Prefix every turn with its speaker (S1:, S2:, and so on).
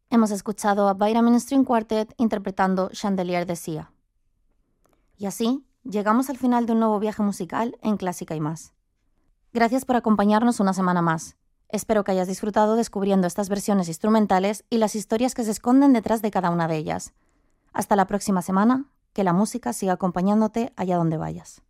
S1: Hemos escuchado a Vitamin String Quartet interpretando Chandelier de Sia. Y así, llegamos al final de un nuevo viaje musical en Clásica y Más. Gracias por acompañarnos una semana más. Espero que hayas disfrutado descubriendo estas versiones instrumentales y las historias que se esconden detrás de cada una de ellas. Hasta la próxima semana, que la música siga acompañándote allá donde vayas.